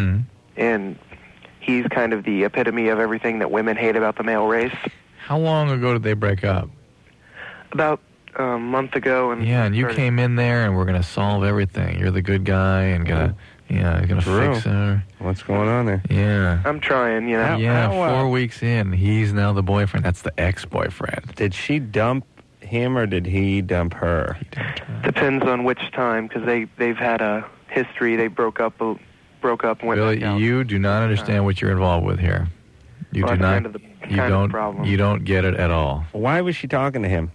Mm-hmm. And he's kind of the epitome of everything that women hate about the male race. How long ago did they break up? About a month ago. And you came in there and we're going to solve everything. You're the good guy and gonna fix her. What's going on there? Yeah. I'm trying, 4 weeks in, he's now the boyfriend. That's the ex-boyfriend. Did she dump him or did he dump her? Depends on which time, because they've had a history. They broke up and went Billy, back out. you do not understand what you're involved with here. You do not. Kind of you don't get it at all. Why was she talking to him?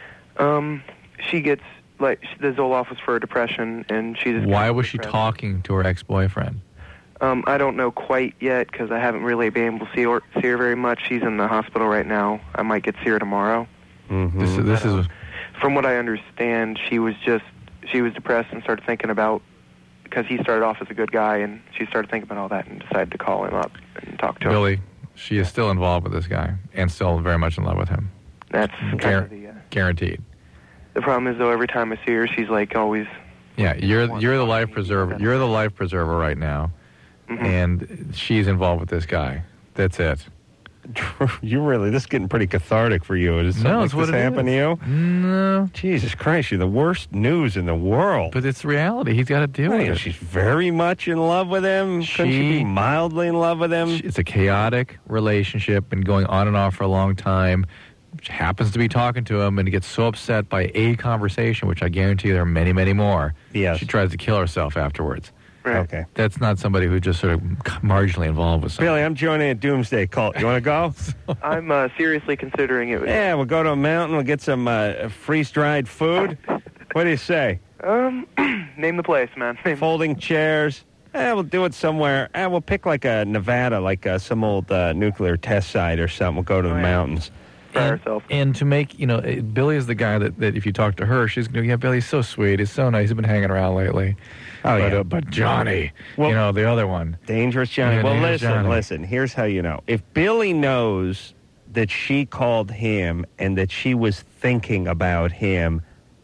She gets the Zoloft was for depression, and she just. Why was she talking to her ex-boyfriend? I don't know quite yet because I haven't really been able to see her very much. She's in the hospital right now. I might get to see her tomorrow. Mm-hmm. This is. From what I understand, she was depressed and started thinking about, because he started off as a good guy, and she started thinking about all that and decided to call him up and talk to him. Billy, she is still involved with this guy and still very much in love with him. That's kind of guaranteed. The problem is, though, every time I see her, she's like always. Yeah, you're the life preserver. You're the life preserver right now, and she's involved with this guy. That's it. This is getting pretty cathartic for you. Does something like this happen to you? No. Jesus Christ, you're the worst news in the world. But it's reality. He's got to deal with it. She's very much in love with him. Couldn't she be mildly in love with him? It's a chaotic relationship, been going on and off for a long time. She happens to be talking to him and gets so upset by a conversation, which I guarantee there are many, many more. Yes. She tries to kill herself afterwards. Right. Okay. That's not somebody who just sort of marginally involved with something. Billy, I'm joining a doomsday cult. You want to go? I'm seriously considering it. Yeah, we'll go to a mountain. We'll get some freeze-dried food. What do you say? Name the place, man. Folding chairs. We'll do it somewhere. We'll pick like a Nevada, like some old nuclear test site or something. We'll go to the mountains. And to make, Billy is the guy that if you talk to her, she's going to, Billy's so sweet. He's so nice. He's been hanging around lately. But Johnny, the other one. Dangerous Johnny. Yeah, well, Dangerous listen. Here's how you know. If Billy knows that she called him and that she was thinking about him,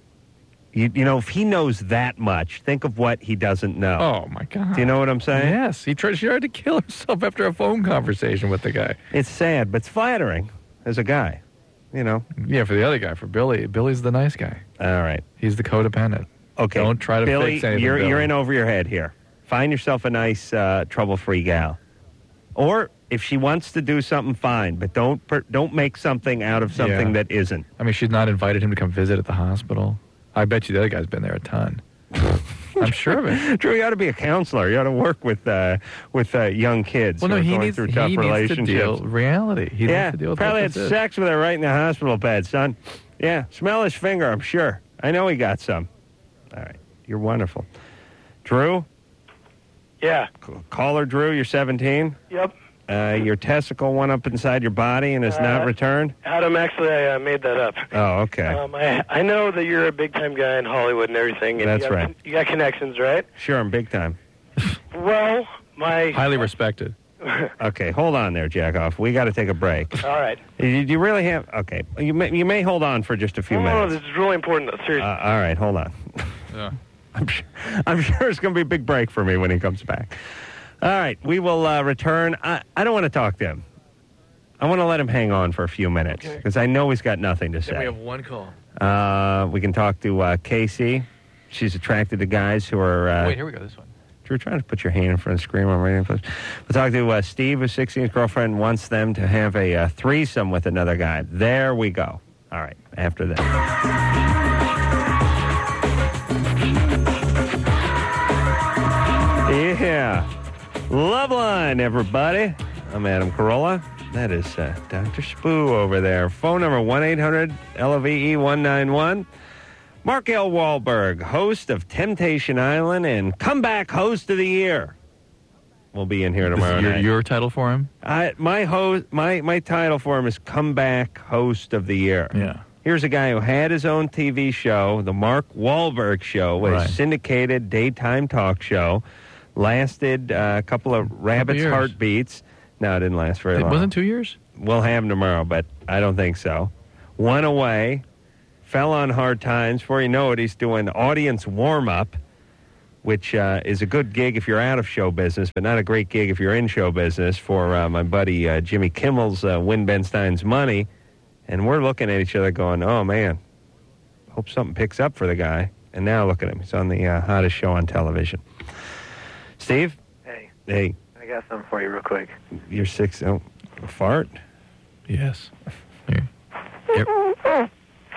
if he knows that much, think of what he doesn't know. Oh, my God. Do you know what I'm saying? Yes. She tried to kill herself after a phone conversation with the guy. It's sad, but it's flattering as a guy, Yeah, for the other guy, for Billy. Billy's the nice guy. All right. He's the codependent. Okay. Don't try to Billy, fix anything, you're in over your head here. Find yourself a nice, trouble-free gal. Or if she wants to do something, fine, but don't make something out of something that isn't. I mean, she's not invited him to come visit at the hospital. I bet you the other guy's been there a ton. I'm sure of it. Drew, you ought to be a counselor. You ought to work with young kids who are going through tough relationships. Needs to deal with reality. He needs to deal with probably had sex with her right in the hospital bed, son. Yeah, smell his finger, I'm sure. I know he got some. All right, you're wonderful. Drew? Yeah. Caller Drew, you're 17? Yep. Your testicle went up inside your body and has not returned? Adam, actually, I made that up. Oh, okay. I know that you're a big-time guy in Hollywood and everything. And That's right. You got connections, right? Sure, I'm big time. Well, highly respected. Okay, hold on there, Jackoff. We got to take a break. All right. Do you really have... Okay, you may hold on for just a few minutes. No, this is really important, though. Seriously. All right, hold on. Yeah. I'm sure it's going to be a big break for me when he comes back. All right, we will return. I don't want to talk to him. I want to let him hang on for a few minutes because I know he's got nothing to say. Then we have one call. We can talk to Casey. She's attracted to guys who are... Wait, here we go, this one. Drew, try to put your hand in front of the screen. I'm reading. We'll talk to Steve, who's 16. His girlfriend wants them to have a threesome with another guy. There we go. All right, after that. Yeah. Loveline, everybody. I'm Adam Carolla. That is Dr. Spoo over there. Phone number 1-800-LOVE-191. Mark L. Wahlberg, host of Temptation Island and comeback host of the year. We'll be in here tomorrow night. Your title for him? My title for him is comeback host of the year. Yeah. Here's a guy who had his own TV show, the Mark Wahlberg Show, a syndicated daytime talk show. Lasted a couple of rabbits' heartbeats. No, it didn't last very long. It wasn't 2 years? We'll have him tomorrow, but I don't think so. Went away, fell on hard times. Before you know it, he's doing audience warm-up which is a good gig if you're out of show business, but not a great gig if you're in show business, for my buddy Jimmy Kimmel's Win Ben Stein's Money. And we're looking at each other going, oh, man, hope something picks up for the guy. And now look at him. He's on the hottest show on television. Steve? Hey. Hey. I got something for you real quick. You're 6. Oh, a fart? Yes. Here. Yep.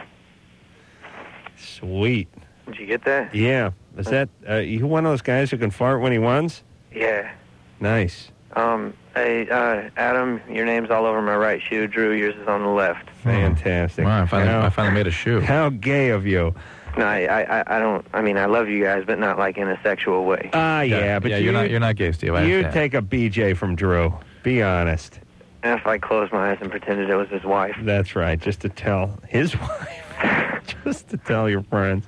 Sweet. Did you get that? Yeah. Is that you one of those guys who can fart when he wants? Yeah. Nice. Hey, Adam, your name's all over my right shoe. Drew, yours is on the left. Fantastic. Wow, I finally made a shoe. How gay of you. No, I don't. I mean, I love you guys, but not like in a sexual way. Yeah, but you're not gay, Steve. You take a BJ from Drew. Be honest. And if I closed my eyes and pretended it was his wife. That's right. Just to tell his wife. Just to tell your friends.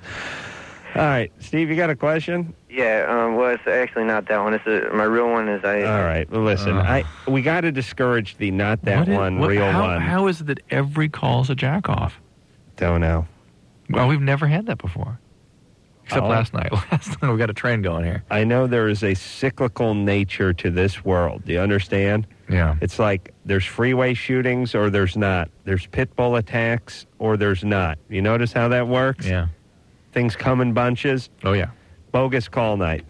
All right, Steve, you got a question? Yeah. Well, it's actually not that one. My real one is All right. Well, listen, we got to discourage the not that real one. How is it that every call's a jack off? Don't know. Well, we've never had that before. Except last night. Last night we got a train going here. I know there is a cyclical nature to this world. Do you understand? Yeah. It's like there's freeway shootings or there's not. There's pit bull attacks or there's not. You notice how that works? Yeah. Things come in bunches. Oh, yeah. Bogus call night.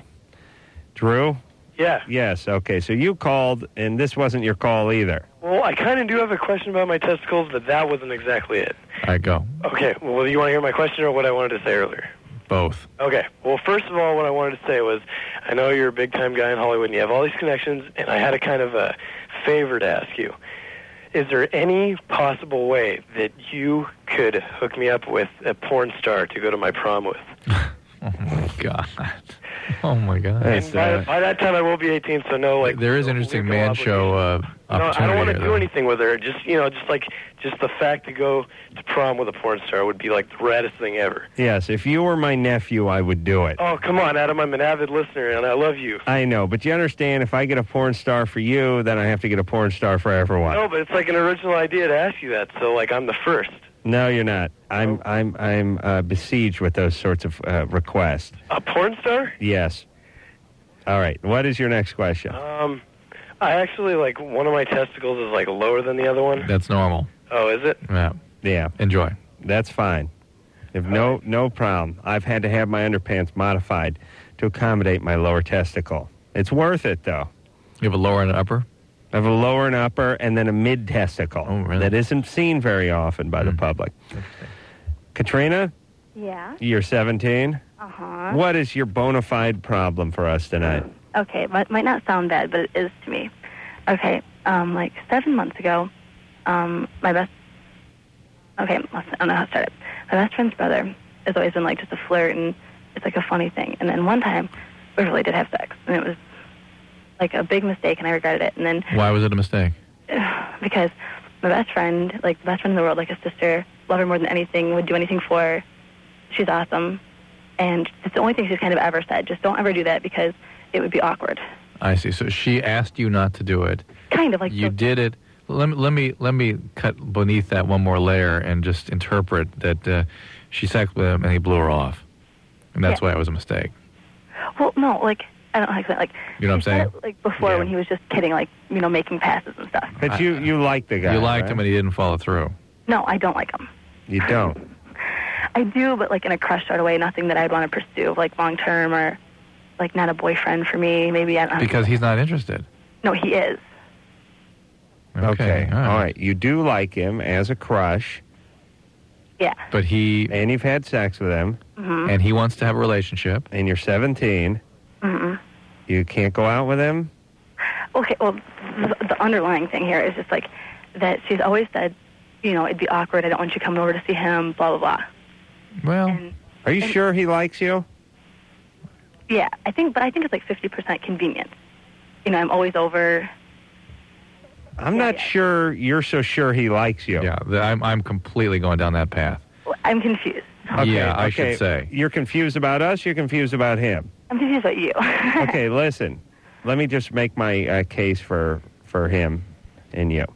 Drew? Yeah. Yes, okay. So you called, and this wasn't your call either. Well, I kind of do have a question about my testicles, but that wasn't exactly it. All right, go. Okay. Well, do you want to hear my question or what I wanted to say earlier? Both. Okay. Well, first of all, what I wanted to say was, I know you're a big-time guy in Hollywood, and you have all these connections, and I had a kind of a favor to ask you. Is there any possible way that you could hook me up with a porn star to go to my prom with? Oh, my God. Oh, my God. And by that time, I will be 18, so no, like... There is an interesting man show opportunity. I don't want to do anything with her. Just the fact to go to prom with a porn star would be like the raddest thing ever. Yes, if you were my nephew, I would do it. Oh, come on, Adam. I'm an avid listener, and I love you. I know, but you understand, if I get a porn star for you, then I have to get a porn star for everyone. No, but it's like an original idea to ask you that, so like I'm the first. No, you're not. I'm besieged with those sorts of requests. A porn star? Yes. All right. What is your next question? I actually, like, one of my testicles is, like, lower than the other one. That's normal. Oh, is it? Yeah. Yeah. Enjoy. That's fine. No problem. I've had to have my underpants modified to accommodate my lower testicle. It's worth it, though. You have a lower and an upper? I have a lower and upper and then a mid-testicle. Oh, really? That isn't seen very often by the public. Katrina? Yeah. You're 17? Uh-huh. What is your bona fide problem for us tonight? Okay, it might not sound bad, but it is to me. Okay, like 7 months ago, I don't know how to start it. My best friend's brother has always been like just a flirt, and it's like a funny thing. And then one time, we really did have sex, and it was like a big mistake, and I regretted it. And then why was it a mistake? Because my best friend, like the best friend in the world, like a sister, love her more than anything, would do anything for her. She's awesome, and it's the only thing she's kind of ever said. Just don't ever do that because it would be awkward. I see. So she asked you not to do it. Kind of like you did it. Let me cut beneath that one more layer and just interpret that she sexed with him and he blew her off, and that's why it was a mistake. Well, no, like I don't know how to explain. Like you know what I'm saying? Like before when he was just kidding, like making passes and stuff. But you like the guy. You liked right? him and he didn't follow through. No, I don't like him. You don't. I do, but like in a crush sort of way, nothing that I'd want to pursue, like long term or like not a boyfriend for me. Maybe I don't know. Because he's not interested. No, he is. Okay. All right. You do like him as a crush. Yeah. But and you've had sex with him. Mm-hmm. And he wants to have a relationship. And you're 17. Mm-hmm. You can't go out with him? Okay, well, the underlying thing here is just like that she's always said, it'd be awkward. I don't want you coming over to see him, blah, blah, blah. Well, are you sure he likes you? Yeah, I think it's like 50% convenience. I'm always over. I'm not sure you're so sure he likes you. Yeah, I'm completely going down that path. I'm confused. Okay, yeah, I should say. You're confused about us, you're confused about him. I'm confused about you. Okay, listen. Let me just make my case for him and you.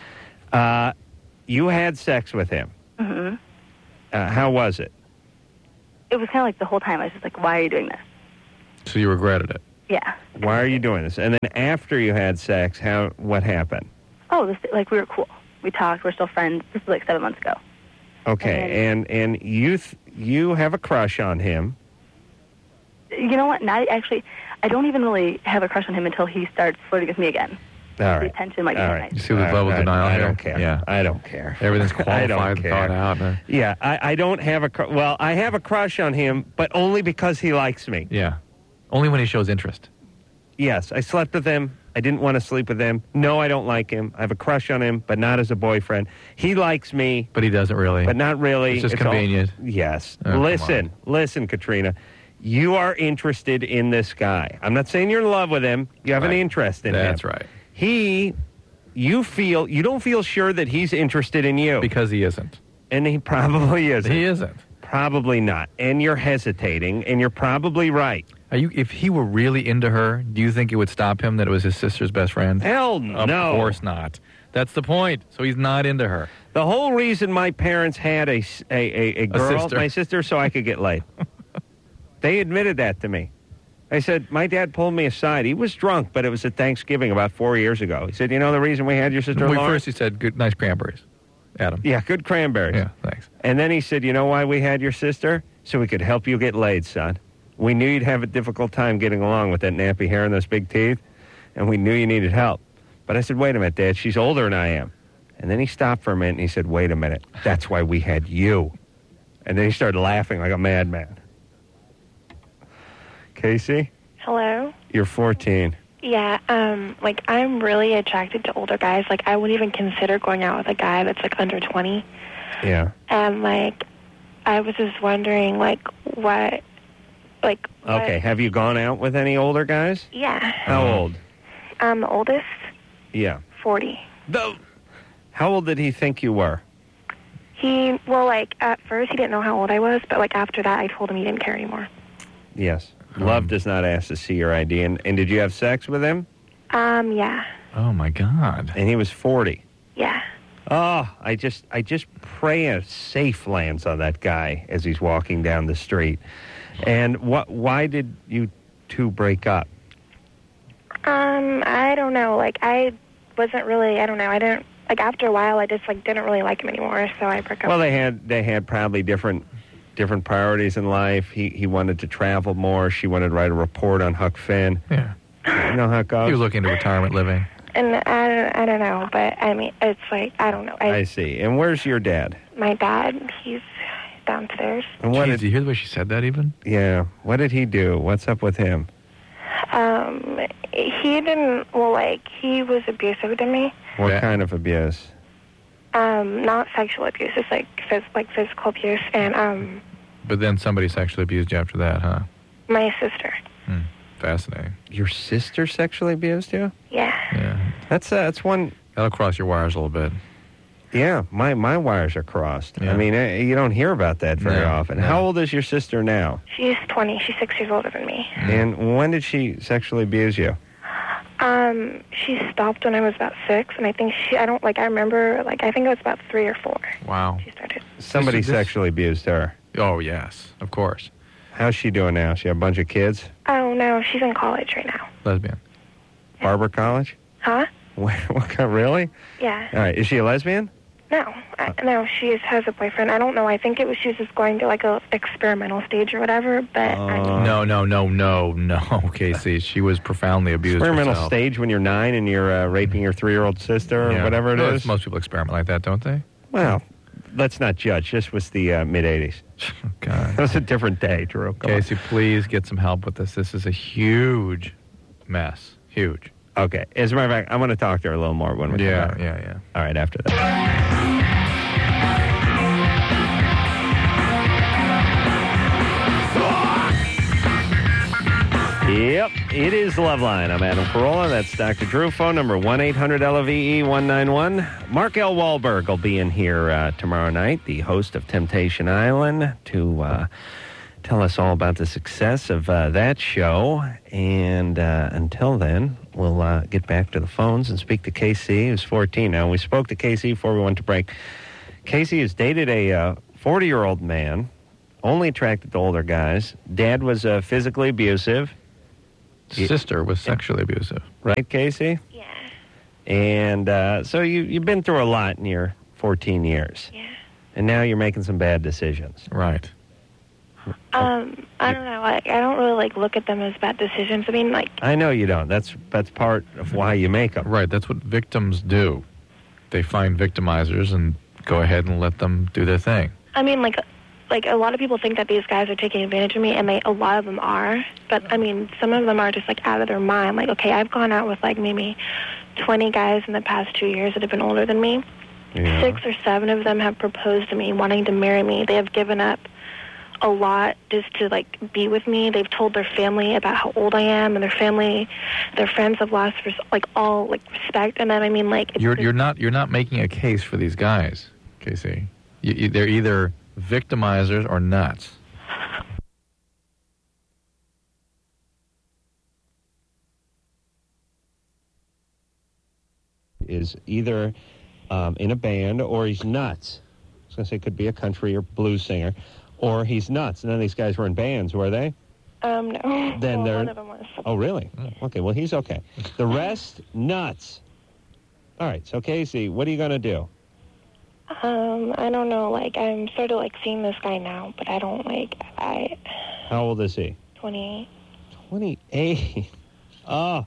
You had sex with him. Mm-hmm. How was it? It was kind of like the whole time I was just like, why are you doing this? So you regretted it? Yeah. Why are you doing this? And then after you had sex, what happened? Oh, we were cool. We talked. We're still friends. This was like 7 months ago. Okay, and you have a crush on him. You know what? I don't even really have a crush on him until he starts flirting with me again. All right. The attention might be nice. You see the level of denial I here? don't care. Yeah. I don't care. Everything's I don't qualified and care. thought out. Huh? Yeah, I don't have well, I have a crush on him, but only because he likes me. Yeah. Only when he shows interest. Yes, I slept with him. I didn't want to sleep with him. No, I don't like him. I have a crush on him, but not as a boyfriend. He likes me. But he doesn't really. But not really. It's just convenient. Yes. Oh, Listen, Katrina. You are interested in this guy. I'm not saying you're in love with him. You have an interest in him. That's right. You don't feel sure that he's interested in you. Because he isn't. And he probably isn't. He isn't. Probably not. And you're hesitating, and you're probably right. If he were really into her, do you think it would stop him that it was his sister's best friend? Hell no. Of course not. That's the point. So he's not into her. The whole reason my parents had a girl, sister. my sister, so I could get laid. They admitted that to me. I said, my dad pulled me aside. He was drunk, but it was at Thanksgiving about 4 years ago. He said, you know the reason we had your sister Lauren? First he said, good, nice cranberries, Adam. Yeah, good cranberries. Yeah, thanks. And then he said, you know why we had your sister? So we could help you get laid, son. We knew you'd have a difficult time getting along with that nappy hair and those big teeth, and we knew you needed help. But I said, wait a minute, Dad, she's older than I am. And then he stopped for a minute, and he said, wait a minute, that's why we had you. And then he started laughing like a madman. Casey? Hello? You're 14. Yeah, I'm really attracted to older guys. Like, I wouldn't even consider going out with a guy that's, under 20. Yeah. And, I was just wondering, what... Okay, have you gone out with any older guys? Yeah. How old? The oldest? Yeah. 40. How old did he think you were? At first he didn't know how old I was, but, after that I told him he didn't care anymore. Yes. Love does not ask to see your ID. And did you have sex with him? Yeah. Oh, my God. And he was 40. Yeah. Oh, I just pray a safe lands on that guy as he's walking down the street. And why did you two break up? I don't know. I wasn't really, I don't know. I didn't, after a while, I just, didn't really like him anymore, so I broke up. Well, they had probably different priorities in life. He wanted to travel more. She wanted to write a report on Huck Finn. Yeah. You know how it goes? He was looking to retirement living. And I don't know, but, it's I don't know. I see. And where's your dad? My dad, he's downstairs. And Jeez, did you hear the way she said that even? Yeah. What did he do? What's up with him? He didn't, he was abusive to me. What kind of abuse? Not sexual abuse. It's physical abuse. And, But then somebody sexually abused you after that, huh? my sister. Fascinating. Your sister sexually abused you? Yeah. Yeah. That's one. That'll cross your wires a little bit. Yeah, my wires are crossed. Yeah. I mean, you don't hear about that very often. No. How old is your sister now? She's 20. She's 6 years older than me. And when did she sexually abuse you? She stopped when I was about 6, and I think I remember, I think it was about 3 or 4. Wow. She started. Somebody sexually abused her. Oh, yes, of course. How's she doing now? She have a bunch of kids? Oh, no, she's in college right now. Lesbian. Barber College? Huh? What kind, really? Yeah. All right, is she a lesbian? No. No, she has a boyfriend. I don't know. I think she was just going to, a experimental stage or whatever, but... No, Casey. She was profoundly abused Experimental herself. stage when you're 9 and you're raping your 3-year-old sister or whatever it is? Most people experiment like that, don't they? Well, let's not judge. This was the mid-'80s. God. That was a different day, Drew. Come on. Casey, please get some help with this. This is a huge mess. Huge. Okay. As a matter of fact, I'm going to talk to her a little more when we come back. Yeah. All right, after that. Yep, it is Loveline. I'm Adam Carolla. That's Dr. Drew. Phone number 1-800-LOVE-191. Mark L. Wahlberg will be in here tomorrow night, the host of Temptation Island, to tell us all about the success of that show. And until then, we'll get back to the phones and speak to Casey, who's 14 now. We spoke to Casey before we went to break. Casey has dated a 40-year-old man, only attracted to older guys. Dad was physically abusive. sister was sexually abusive. Right, Casey? Yeah. And so you've been through a lot in your 14 years. Yeah. And now you're making some bad decisions. Right. I don't know. I don't really look at them as bad decisions. I mean, I know you don't. That's part of why you make them. Right. That's what victims do. They find victimizers and go ahead and let them do their thing. I mean, like a lot of people think that these guys are taking advantage of me, and a lot of them are. But I mean, some of them are just out of their mind. Okay, I've gone out with maybe 20 guys in the past 2 years that have been older than me. Yeah. 6 or 7 of them have proposed to me, wanting to marry me. They have given up a lot just to be with me. They've told their family about how old I am, and their friends have lost all respect. And then I mean you're not making a case for these guys, Casey. They're either victimizers or nuts. Is either in a band or he's nuts. I was going to say could be a country or blues singer, or he's nuts. None of these guys were in bands, were they? No. Then one of them was. Oh, really? Okay, well, he's okay. The rest, nuts. All right, so Casey, what are you going to do? I don't know. I'm sort of seeing this guy now, but I don't How old is he? 28. 28. Oh,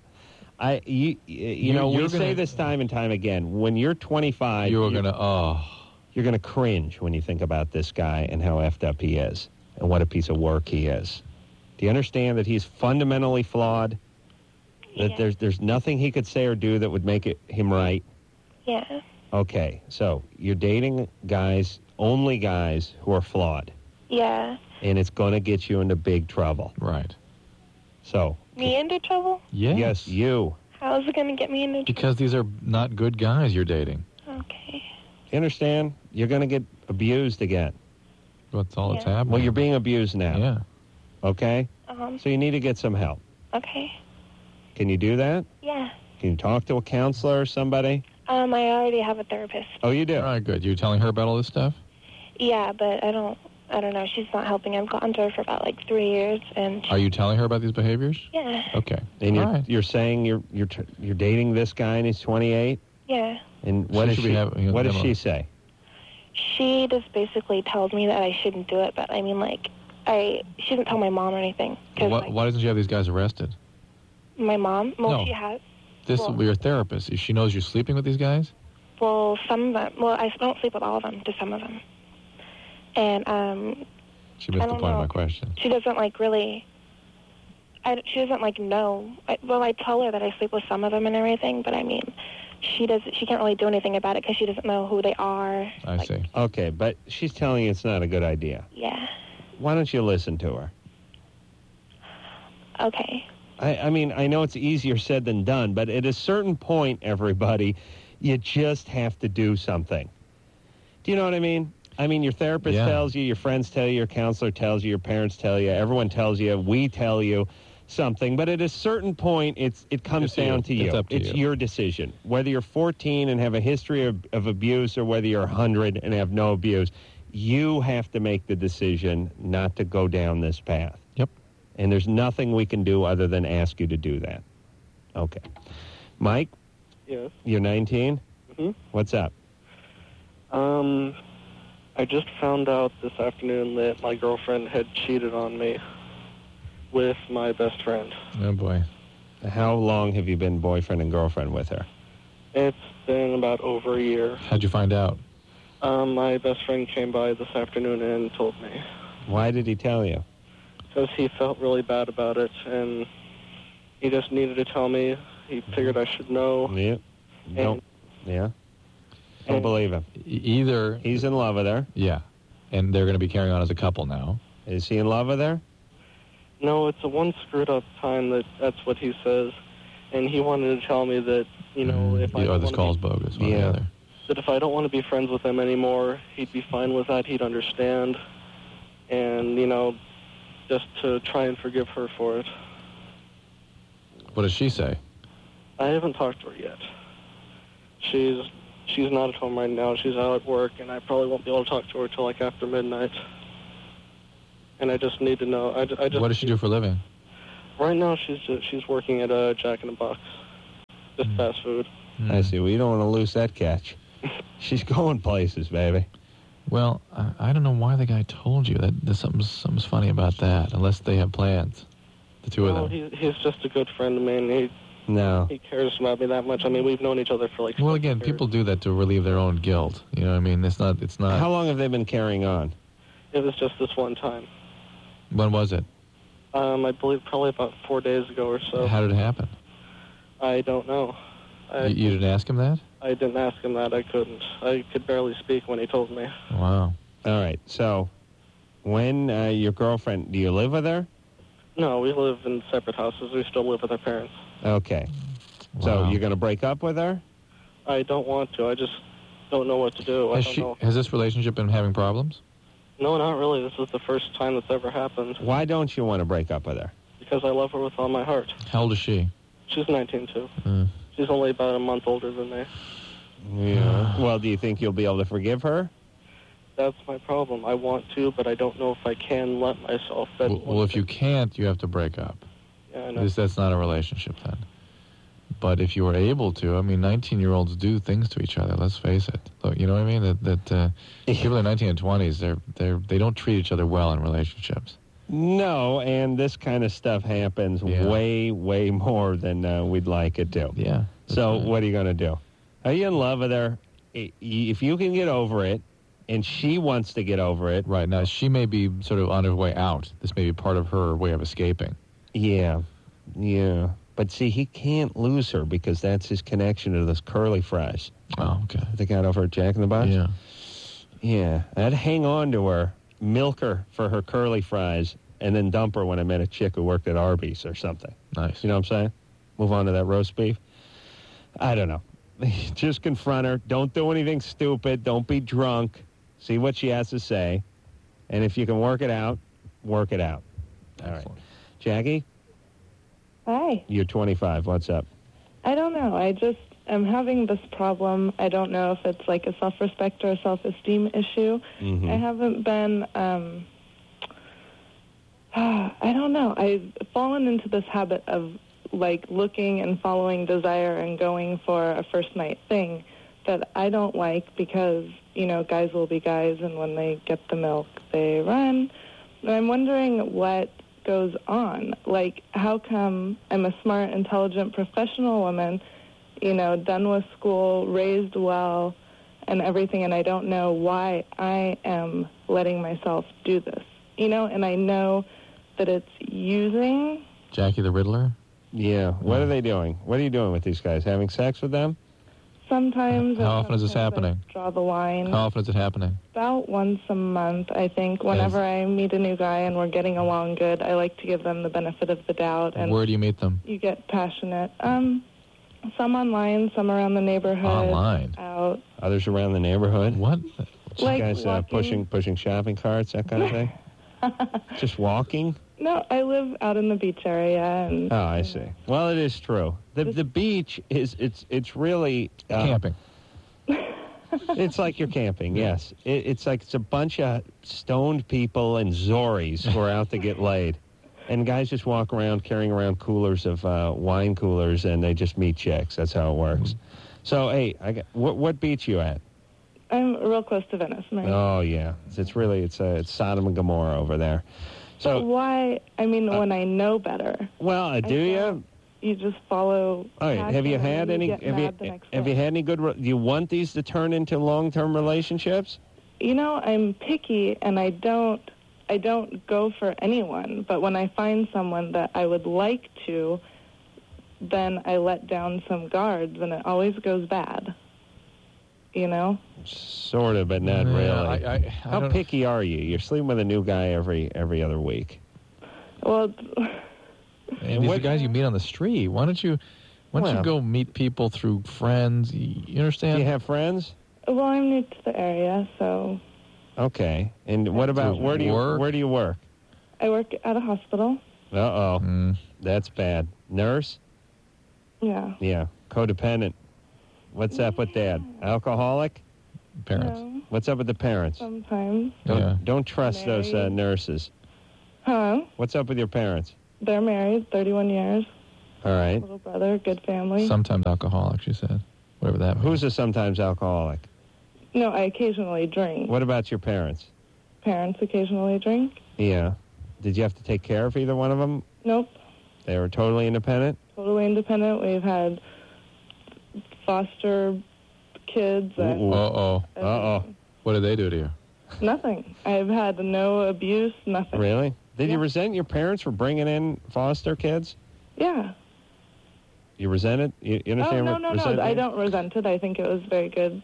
you know, we say this time and time again. When you're 25, you're gonna cringe when you think about this guy and how effed up he is and what a piece of work he is. Do you understand that he's fundamentally flawed? That there's nothing he could say or do that would make him right? Yeah. Okay, so you're dating only guys who are flawed. Yeah. And it's going to get you into big trouble. Right. So. Me into trouble? Yes. Yes, you. How is it going to get me into trouble? Because these are not good guys you're dating. Okay. You understand? You're going to get abused again. That's all that's happening. Well, you're being abused now. Yeah. Okay? So you need to get some help. Okay. Can you do that? Yeah. Can you talk to a counselor or somebody? I already have a therapist. Oh, you do? All right, good. You telling her about all this stuff? Yeah, but I don't know. She's not helping. I've gone to her for about 3 years, and. Are you telling her about these behaviors? Yeah. Okay. And you're saying you're dating this guy and he's 28? Yeah. And what does she say? She just basically tells me that I shouldn't do it, but I mean, she doesn't tell my mom or anything. Why doesn't she have these guys arrested? My mom? Well, no. She has. This will be your therapist. She knows you're sleeping with these guys? Well, some of them. Well, I don't sleep with all of them, just some of them. And, she missed the point of my question. She doesn't, really... she doesn't, know. I tell her that I sleep with some of them and everything, but, I mean, she can't really do anything about it because she doesn't know who they are. I see. Okay, but she's telling you it's not a good idea. Yeah. Why don't you listen to her? Okay. I mean, I know it's easier said than done, but at a certain point, everybody, you just have to do something. Do you know what I mean? I mean, your therapist tells you, your friends tell you, your counselor tells you, your parents tell you, everyone tells you, we tell you something. But at a certain point, it comes down to you. It's up to you. It's your decision. Whether you're 14 and have a history of abuse or whether you're 100 and have no abuse, you have to make the decision not to go down this path. Yep. And there's nothing we can do other than ask you to do that. Okay. Mike? Yes. You're 19? Mm-hmm. What's up? I just found out this afternoon that my girlfriend had cheated on me with my best friend. Oh, boy. How long have you been boyfriend and girlfriend with her? It's been about over a year. How'd you find out? My best friend came by this afternoon and told me. Why did he tell you? Because he felt really bad about it, and he just needed to tell me. He figured I should know. Yeah. Don't believe him. Either he's in love with her. Yeah. And they're going to be carrying on as a couple now. Is he in love with her? No, it's a one screwed up time that's what he says. And he wanted to tell me that, if I this call's bogus. Yeah. That if I don't want to be friends with him anymore, he'd be fine with that. He'd understand. And, just to try and forgive her for it. What does she say? I haven't talked to her yet. She's not at home right now. She's out at work, and I probably won't be able to talk to her till after midnight. And I just need to know. What does she do for a living? Right now, she's working at Jack in the Box, just fast food. I see. Well, you don't want to lose that catch. She's going places, baby. Well, I don't know why the guy told you that. There's something's funny about that. Unless they have plans, the two of them. He's just a good friend of mine. He cares about me that much. I mean, we've known each other for like. Well, again, people do that to relieve their own guilt. You know what I mean? It's not. How long have they been carrying on? It was just this one time. When was it? I believe probably about 4 days ago or so. How did it happen? I don't know. You didn't ask him that? I didn't ask him that. I couldn't. I could barely speak when he told me. Wow. All right. So, when your girlfriend, do you live with her? No, we live in separate houses. We still live with our parents. Okay. Wow. So you're going to break up with her? I don't want to. I just don't know what to do. Has this relationship been having problems? No, not really. This is the first time that's ever happened. Why don't you want to break up with her? Because I love her with all my heart. How old is she? She's 19, too. She's only about a month older than me. Yeah. Well, do you think you'll be able to forgive her? That's my problem. I want to, but I don't know if I can let myself. Well, if you can't, you have to break up. Yeah, I know. That's not a relationship then. But if you were able to, I mean, 19-year-olds do things to each other. Let's face it. Look, you know what I mean? That people in 19 and 20s, they don't treat each other well in relationships. No, and this kind of stuff happens way, way more than we'd like it to. Yeah. So what are you going to do? Are you in love with her? If you can get over it, and she wants to get over it. Right. Now, she may be sort of on her way out. This may be part of her way of escaping. Yeah. But see, he can't lose her because that's his connection to those curly fries. Oh, okay. They got over at Jack in the Box? Yeah. Yeah. I'd hang on to her, milk her for her curly fries, and then dump her when I met a chick who worked at Arby's or something. Nice. You know what I'm saying? Move on to that roast beef. I don't know. Just confront her. Don't do anything stupid. Don't be drunk. See what she has to say. And if you can work it out, work it out. All right. Jackie? Hi. You're 25. What's up? I don't know. I just am having this problem. I don't know if it's like a self-respect or a self-esteem issue. Mm-hmm. I haven't been, I don't know. I've fallen into this habit of like looking and following desire and going for a first night thing that I don't like because, you know, guys will be guys and when they get the milk, they run. And I'm wondering what goes on. Like, how come I'm a smart, intelligent, professional woman, you know, done with school, raised well, and everything, and I don't know why I am letting myself do this, you know, and I know that it's using. Jackie the Riddler? Yeah. What are they doing? What are you doing with these guys? Having sex with them? Sometimes. How often is this happening? I draw the line. How often is it happening? About once a month, I think. Whenever I meet a new guy and we're getting along good, I like to give them the benefit of the doubt. And where do you meet them? You get passionate. Some online, some around the neighborhood. Online? Out. Others around the neighborhood? What? Like guys pushing shopping carts, that kind of thing? Just walking? No, I live out in the beach area. And, oh, I see. Well, it is true. The beach is it's really camping. It's like you're camping. Yes, it's like it's a bunch of stoned people and Zoris who are out to get laid, and guys just walk around carrying around coolers of wine coolers, and they just meet chicks. That's how it works. So, hey, what beach you at? I'm real close to Venice, Mary. Oh yeah, it's Sodom and Gomorrah over there. So why? I mean, when I know better. Well, do you? You just follow. All right. Have you had any? Have you had any good? Do you want these to turn into long-term relationships? You know, I'm picky, and I don't go for anyone. But when I find someone that I would like to, then I let down some guards, and it always goes bad. You know? Sort of, but not really. How picky are you? You're sleeping with a new guy every other week. Well, and these are guys you meet on the street. Why don't you go meet people through friends? You understand? Do you have friends? Well, I'm new to the area, so. Okay. And what about where do you work? I work at a hospital. Uh-oh. That's bad. Nurse? Yeah. Yeah. Codependent. What's up with Dad? Alcoholic? Parents. No. What's up with the parents? Sometimes. Don't trust those nurses. Huh? What's up with your parents? They're married, 31 years. All right. Little brother, good family. Sometimes alcoholic, she said. Whatever that means. Who's a sometimes alcoholic? No, I occasionally drink. What about your parents? Parents occasionally drink. Yeah. Did you have to take care of either one of them? Nope. They were totally independent? Totally independent. We've had foster kids. Uh-oh. What did they do to you? Nothing. I've had no abuse, nothing. Really? Did Yeah. you resent your parents for bringing in foster kids? Yeah. You resent it? You understand no. I don't resent it. I think it was very good.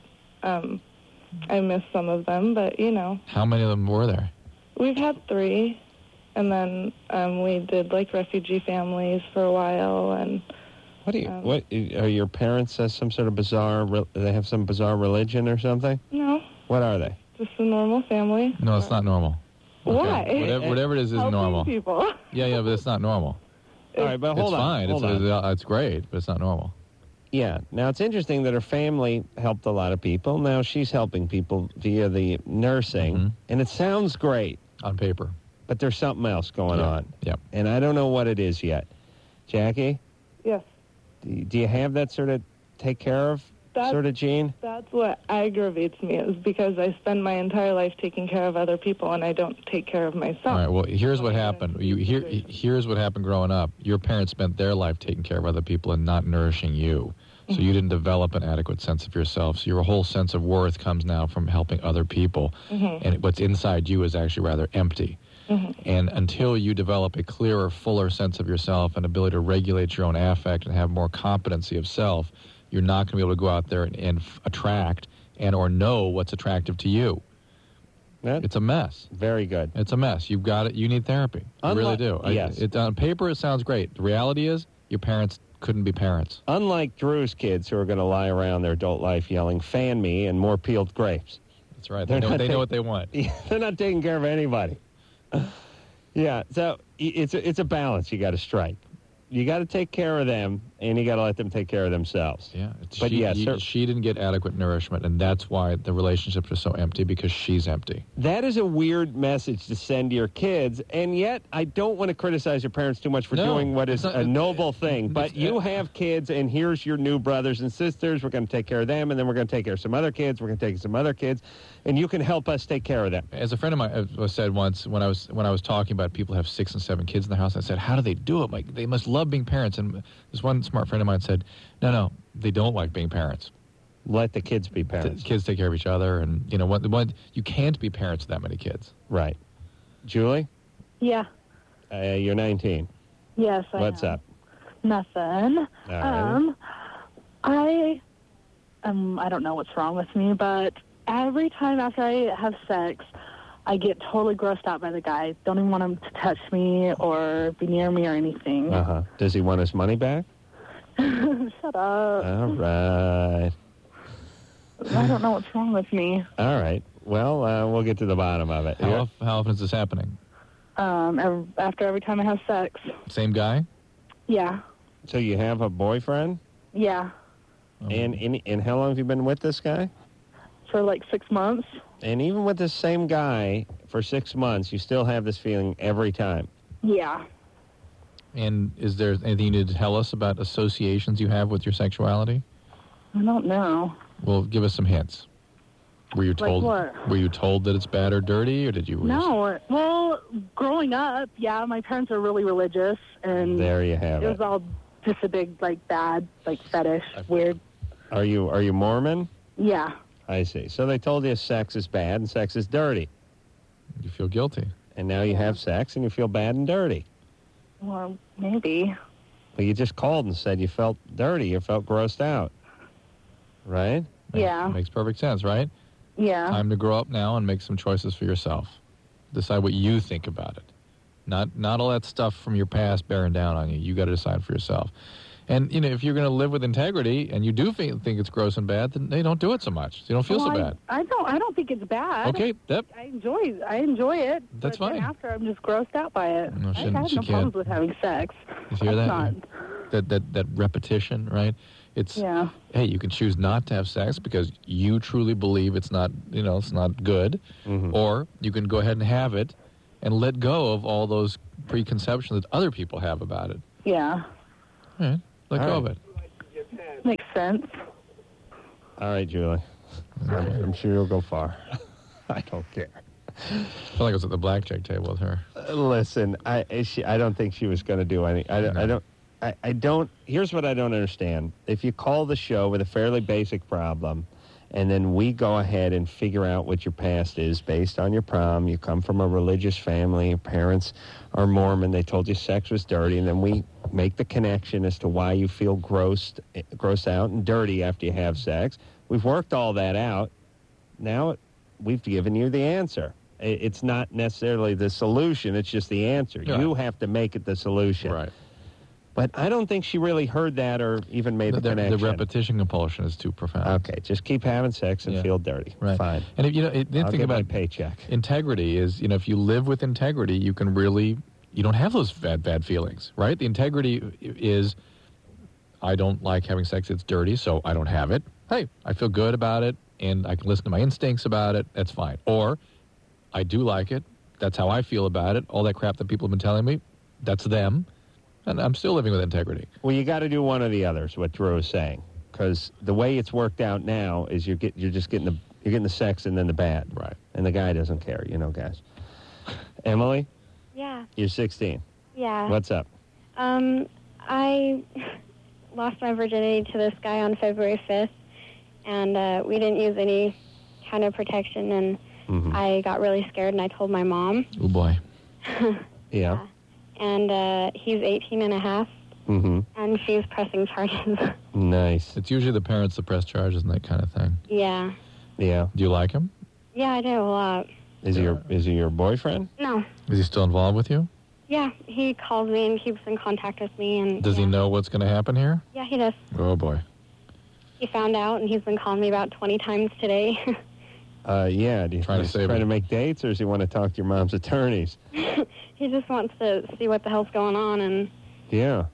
I miss some of them, but, How many of them were there? We've had 3, and then we did, refugee families for a while, and... What are your parents some sort of bizarre, they have some bizarre religion or something? No, What are they? just a normal family. No, it's not normal. Why? Whatever it is Helping normal. people. Yeah, but it's not normal. All right, but hold it's on. fine. Hold on. It's great, but it's not normal. Yeah. Now, it's interesting that her family helped a lot of people. Now, she's helping people via the nursing, and it sounds great. On paper. But there's something else going on. Yep. And I don't know what it is yet. Jackie? Yes. Do you have that sort of take care of sort of gene? That's what aggravates me, is because I spend my entire life taking care of other people, and I don't take care of myself. All right, well, here's what happened. Here's what happened growing up. Your parents spent their life taking care of other people and not nourishing you. So you didn't develop an adequate sense of yourself. So your whole sense of worth comes now from helping other people. And what's inside you is actually rather empty. And until you develop a clearer, fuller sense of yourself and ability to regulate your own affect and have more competency of self, you're not going to be able to go out there and attract and or know what's attractive to you. It's a mess. Very good. It's a mess. You've got it. You need therapy. You really do. Yes. On paper, it sounds great. The reality is your parents couldn't be parents. Unlike Drew's kids who are going to lie around their adult life yelling, "Fan me," and more peeled grapes. That's right. They know what they want. They're not taking care of anybody. Yeah, so it's a balance you got to strike. You got to take care of them, and you got to let them take care of themselves. Yeah, but she didn't get adequate nourishment, and that's why the relationships are so empty, because she's empty. That is a weird message to send to your kids, and yet I don't want to criticize your parents too much for doing what is a noble thing. But you have kids, and here's your new brothers and sisters. We're going to take care of them, and then we're going to take care of some other kids. We're going to take some other kids, and you can help us take care of them. As a friend of mine said once, when I was talking about people who have 6 and 7 kids in their house, I said, "How do they do it? Like, they must love being parents." And this one smart friend of mine said, No, they don't like being parents. Let the kids be parents. The kids take care of each other, and you can't be parents to that many kids. Right. Julie? Yeah. You're 19. Yes, I What's am. up? Nothing. All right. I don't know what's wrong with me, but every time after I have sex, I get totally grossed out by the guy. Don't even want him to touch me or be near me or anything. Does he want his money back? Shut up. All right. I don't know what's wrong with me. All right. Well, we'll get to the bottom of it. How often is this happening? After every time I have sex. Same guy? Yeah. So you have a boyfriend? Yeah. And how long have you been with this guy? For like 6 months. And even with this same guy for 6 months, you still have this feeling every time? Yeah. And is there anything you need to tell us about associations you have with your sexuality? I don't know. Well, give us some hints. Were you told? Like what? Were you told that it's bad or dirty, or did you? No. Well, growing up, yeah, my parents are really religious, and there you have it was all just a big, bad, fetish, weird. Are you Mormon? Yeah. I see. So they told you sex is bad and sex is dirty. You feel guilty. And now you have sex and you feel bad and dirty. Well, maybe. Well, you just called and said you felt dirty. You felt grossed out. Right? Yeah. Makes perfect sense, right? Yeah. Time to grow up now and make some choices for yourself. Decide what you think about it. Not all that stuff from your past bearing down on you. You got to decide for yourself. And, if you're going to live with integrity and you do think it's gross and bad, then they don't do it so much. You don't feel so bad. I don't think it's bad. Okay, yep. I enjoy it. That's but fine. then after, I'm just grossed out by it. No, I have no problems with having sex. You hear That's that? That repetition, right? It's hey, you can choose not to have sex because you truly believe it's not, it's not good, or you can go ahead and have it and let go of all those preconception that other people have about it. Yeah. All right. Let All go right. of it. Makes sense. All right, Julie. I'm sure you'll go far. I don't care. I feel like I was at the blackjack table with her. Listen, I don't think she was going to do any. I don't. Here's what I don't understand. If you call the show with a fairly basic problem, and then we go ahead and figure out what your past is based on your prom, you come from a religious family, your parents are Mormon, they told you sex was dirty, and then we make the connection as to why you feel grossed out and dirty after you have sex. We've worked all that out. Now we've given you the answer. It's not necessarily the solution, it's just the answer. Right. You have to make it the solution. Right. But I don't think she really heard that or even made the connection. The repetition compulsion is too profound. Okay, just keep having sex and feel dirty. Right. Fine. And if, I'll think get about my paycheck. Integrity is, if you live with integrity, you can really, you don't have those bad feelings, right? The integrity is, I don't like having sex, it's dirty, so I don't have it. Hey, I feel good about it, and I can listen to my instincts about it, that's fine. Or, I do like it, that's how I feel about it, all that crap that people have been telling me, that's them. And I'm still living with integrity. Well, you got to do one or the other, is what Drew is saying. Because the way it's worked out now is you're just getting the sex and then the bad. Right. And the guy doesn't care, guys. Emily, Yeah. you're 16. Yeah. What's up? I lost my virginity to this guy on February 5th, and we didn't use any kind of protection, and I got really scared, and I told my mom. Oh, boy. Yeah. And he's 18 and a half, and she's pressing charges. Nice. It's usually the parents that press charges and that kind of thing. Yeah. Yeah. Do you like him? Yeah, I do a lot. Is he your boyfriend? No. Is he still involved with you? Yeah, he calls me and keeps in contact with me. And Does he know what's going to happen here? Yeah, he does. Oh, boy. He found out, and he's been calling me about 20 times today. Yeah. Trying to make dates, or does he want to talk to your mom's attorneys? He just wants to see what the hell's going on, and Yeah.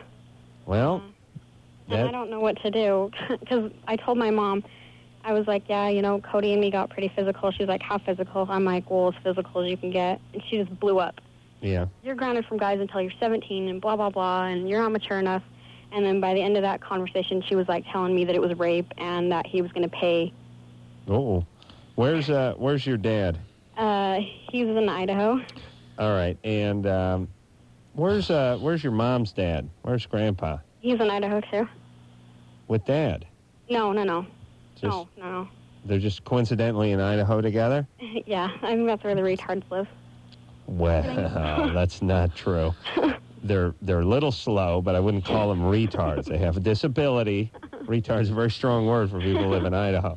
Well, and I don't know what to do, because I told my mom, I was like, yeah, Cody and me got pretty physical. She's like, how physical? I'm like, well, as physical as you can get. And she just blew up. Yeah. You're grounded from guys until you're 17 and blah, blah, blah, and you're not mature enough. And then by the end of that conversation, she was like telling me that it was rape and that he was going to pay. Oh. Where's your dad? He's in Idaho. All right. And where's your mom's dad? Where's Grandpa? He's in Idaho, too. With Dad? No. Just- No. They're just coincidentally in Idaho together? Yeah, I think that's where the retards live. Well, that's not true. They're a little slow, but I wouldn't call them retards. They have a disability. Retard is a very strong word for people who live in Idaho.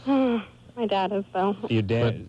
My dad is, though. Your dad,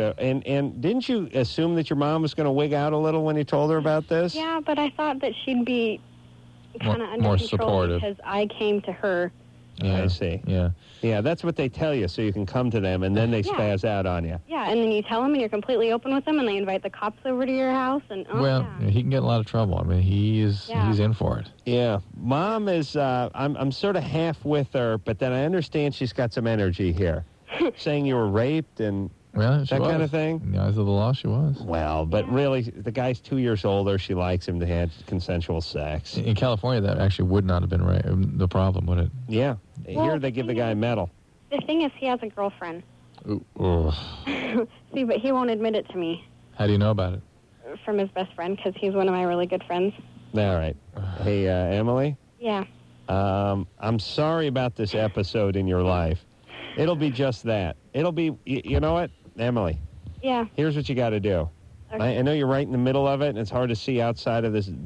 and didn't you assume that your mom was going to wig out a little when you told her about this? Yeah, but I thought that she'd be kind of under more control supportive. because I came to her. Yeah. I see. Yeah. Yeah, that's what they tell you, so you can come to them, and then they spaz out on you. Yeah, and then you tell them, and you're completely open with them, and they invite the cops over to your house, and He can get in a lot of trouble. I mean, he's in for it. Yeah, Mom is. I'm sort of half with her, but then I understand she's got some energy here, saying you were raped and Well, she that was. kind of thing. In the eyes of the law, she was. Well, but really, the guy's 2 years older. She likes him to have consensual sex. In California, that actually would not have been the problem, would it? Yeah. Well, Here they give the guy a medal. The thing is, he has a girlfriend. Ooh. See, but he won't admit it to me How do you know about it? from his best friend because he's one of my really good friends. All right. Hey, Emily, Yeah. I'm sorry about this episode in your life. It'll be just that. It'll be, you know what, Emily? Yeah. Here's what you got to do. Okay. I know you're right in the middle of it, and it's hard to see outside of this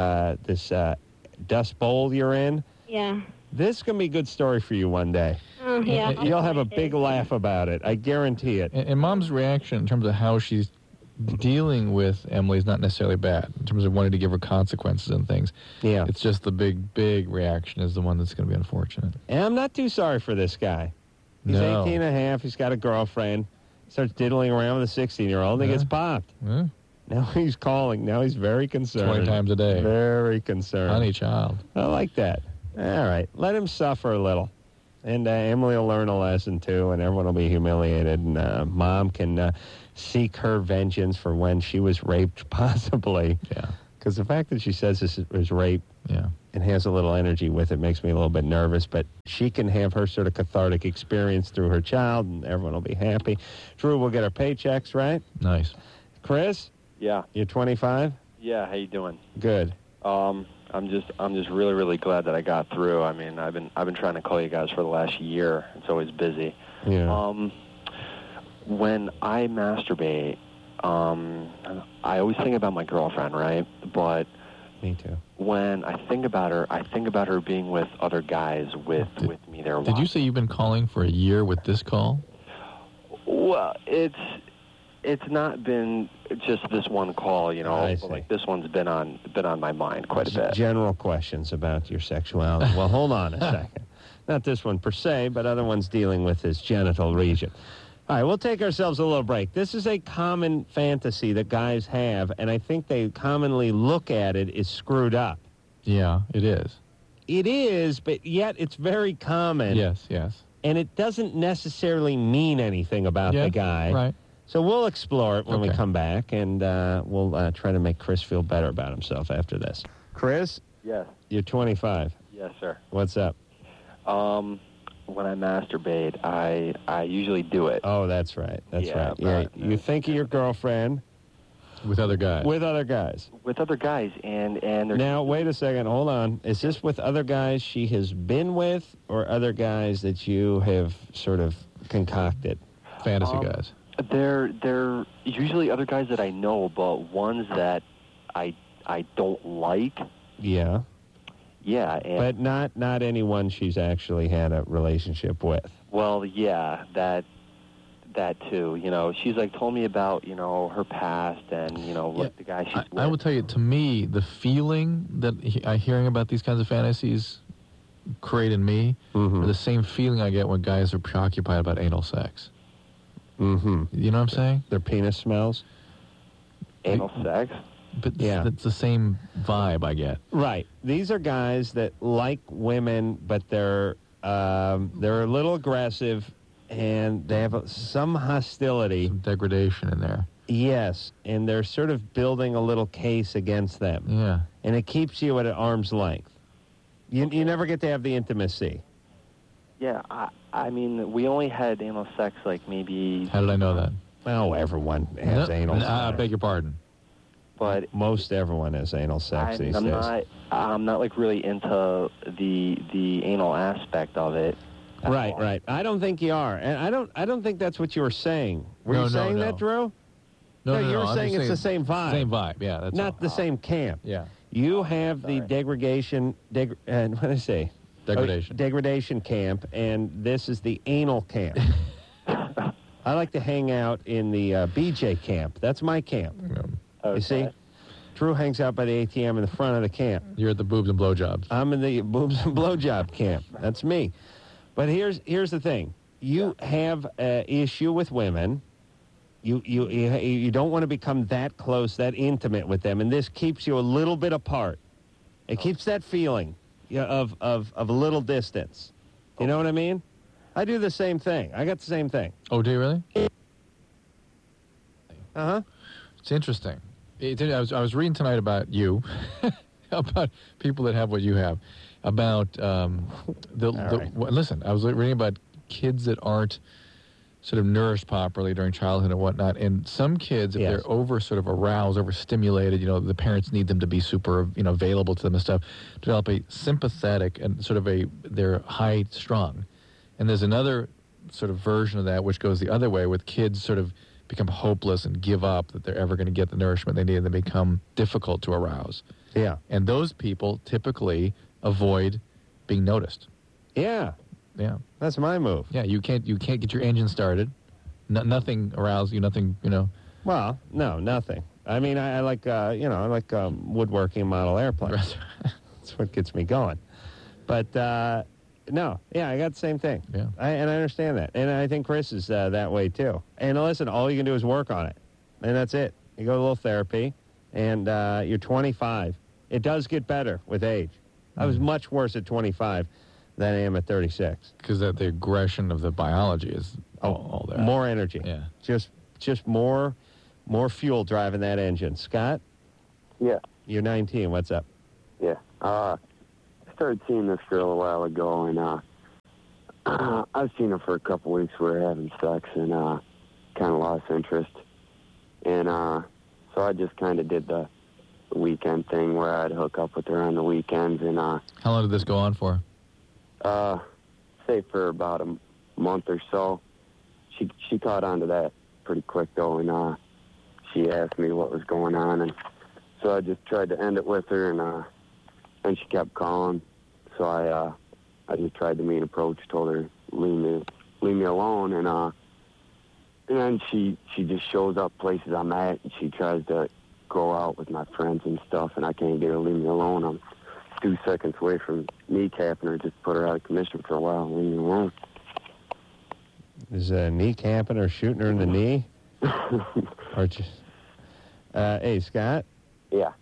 dust bowl you're in. Yeah. This is going to be a good story for you one day. Oh, yeah. You'll have a big laugh about it. I guarantee it. And Mom's reaction in terms of how she's dealing with Emily is not necessarily bad in terms of wanting to give her consequences and things. Yeah. It's just the big reaction is the one that's going to be unfortunate. And I'm not too sorry for this guy. He's No. 18 and a half. He's got a girlfriend. Starts diddling around with a 16-year-old, and he gets popped. Yeah. Now he's calling. Now he's very concerned. 20 times a day. Very concerned. Honey child. I like that. All right. Let him suffer a little. And Emily will learn a lesson, too, and everyone will be humiliated. And Mom can seek her vengeance for when she was raped, possibly. Yeah. Because the fact that she says this was rape and has a little energy with it makes me a little bit nervous. But she can have her sort of cathartic experience through her child, and everyone will be happy. Drew, we'll get our paychecks, right? Nice. Chris? Yeah. You're 25? Yeah, how you doing? Good. I'm just really, really glad that I got through. I mean, I've been trying to call you guys for the last year. It's always busy. Yeah. When I masturbate, I always think about my girlfriend, right? But me too. When I think about her being with other guys with me there. Did you say you've been calling for a year with this call? Well, it's not been just this one call, you know. Like this one's been on my mind quite a bit. General questions about your sexuality. Well, hold on a second. Not this one per se, but other ones dealing with his genital region. All right, we'll take ourselves a little break. This is a common fantasy that guys have, and I think they commonly look at it as screwed up. Yeah, it is. It is, but yet it's very common. Yes. And it doesn't necessarily mean anything about the guy. Right. So we'll explore it when we come back, and we'll try to make Chris feel better about himself after this. Chris? Yes. You're 25. Yes, sir. What's up? When I masturbate, I usually do it. Oh, that's right. That's right. Yeah, you think of your girlfriend with other guys. With other guys, and they're... Now, wait a second. Hold on. Is this with other guys she has been with, or other guys that you have sort of concocted? Fantasy guys. They're usually other guys that I know, but ones that I don't like. Yeah. Yeah, but not anyone she's actually had a relationship with. Well, yeah, that too. You know, she's like told me about, you know, her past and, you know, what the guy she's with. I will tell you, to me, the feeling that hearing about these kinds of fantasies create in me are the same feeling I get when guys are preoccupied about anal sex. Mm-hmm. You know what I'm saying? Their penis smells. Anal sex? But it's the same vibe I get. Right. These are guys that like women, but they're a little aggressive, and they have some hostility. Some degradation in there. Yes, and they're sort of building a little case against them. Yeah. And it keeps you at an arm's length. You never get to have the intimacy. Yeah, I mean, we only had anal sex like maybe... How did I know that? Oh, everyone has anal sex. I beg your pardon. But most everyone has anal sex these days. I'm not like really into the anal aspect of it. Right. I don't think you are, and I don't think that's what you were saying. Were you saying that, Drew? No, you were saying it's the same vibe. Same vibe, yeah. That's not the same camp. Yeah. You have the degradation. And what did I say? Degradation. Degradation camp, and this is the anal camp. I like to hang out in the BJ camp. That's my camp. Okay. You see? Drew hangs out by the ATM in the front of the camp. You're at the boobs and blowjobs. I'm in the boobs and blowjob camp. That's me. But here's the thing. You have an issue with women. You don't want to become that close, that intimate with them, and this keeps you a little bit apart. It keeps that feeling of a little distance. You know what I mean? I do the same thing. I got the same thing. Oh, do you really? Uh-huh. It's interesting. I was reading tonight about you, about people that have what you have, about listen, I was reading about kids that aren't sort of nourished properly during childhood and whatnot, and some kids, if they're over sort of aroused, overstimulated, you know, the parents need them to be super, you know, available to them and stuff, develop a sympathetic and sort of they're high strung. And there's another sort of version of that which goes the other way, with kids sort of become hopeless and give up that they're ever going to get the nourishment they need, and they become difficult to arouse. Yeah. And those people typically avoid being noticed. Yeah. Yeah. That's my move. Yeah, you can't get your engine started. Nothing arouses you, nothing, you know. Well, no, nothing. I mean, I like, I like woodworking model airplanes. That's what gets me going. But, no, yeah, I got the same thing. Yeah. And I understand that. And I think Chris is that way, too. And listen, all you can do is work on it. And that's it. You go to a little therapy, and you're 25. It does get better with age. I was much worse at 25 than I am at 36. Because the aggression of the biology is all there. More energy. Yeah. Just just more fuel driving that engine. Scott? Yeah. You're 19. What's up? Yeah. I started seeing this girl a while ago, and I've seen her for a couple weeks. We were having sex, and kind of lost interest. And so I just kind of did the weekend thing where I'd hook up with her on the weekends. And how long did this go on for? Say for about a month or so. She caught on to that pretty quick, though, and she asked me what was going on, and so I just tried to end it with her, and she kept calling. So I just tried the mean approach, told her leave me alone, and then she just shows up places I'm at, and she tries to go out with my friends and stuff, and I can't get her to leave me alone. I'm 2 seconds away from kneecapping her, just put her out of commission for a while and leave me alone. Is kneecapping her shooting her in the knee? Or just, hey, Scott? Yeah.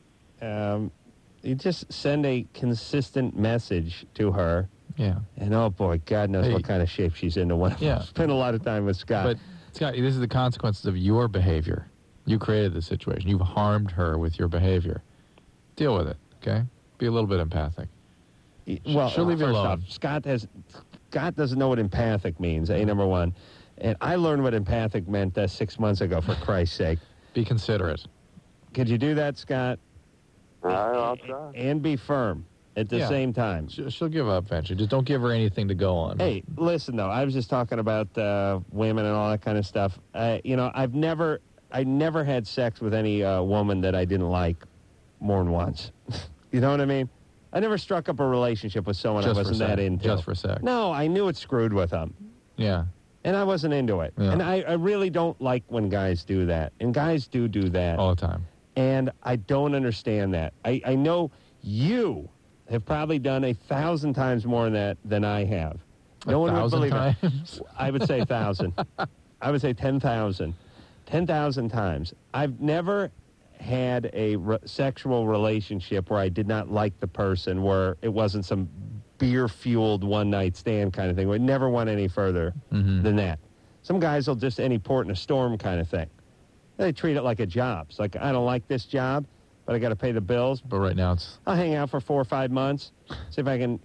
You just send a consistent message to her. Yeah. And, oh, boy, God knows what kind of shape she's in. Yeah. Spend a lot of time with Scott. But, Scott, this is the consequences of your behavior. You created the situation. You've harmed her with your behavior. Deal with it, okay? Be a little bit empathic. Well, she'll leave you alone. Scott doesn't know what empathic means, number one. And I learned what empathic meant 6 months ago, for Christ's sake. Be considerate. Could you do that, Scott? I'll try. And be firm at the same time. She'll give up eventually. Just don't give her anything to go on. Hey, listen, though. I was just talking about women and all that kind of stuff. I never had sex with any woman that I didn't like more than once. You know what I mean? I never struck up a relationship with someone I wasn't that into. Just for sex. No, I knew it screwed with them. Yeah. And I wasn't into it. Yeah. And I really don't like when guys do that. And guys do that. All the time. And I don't understand that. I know you have probably done 1,000 times more than that than I have. No one would believe it. I would say 1,000. I would say 10,000. 10,000 times. I've never had a sexual relationship where I did not like the person, where it wasn't some beer-fueled one-night stand kind of thing. We never went any further than that. Some guys will just any port in a storm kind of thing. They treat it like a job. It's like, I don't like this job, but I got to pay the bills. But right now I'll hang out for 4 or 5 months, see if I can,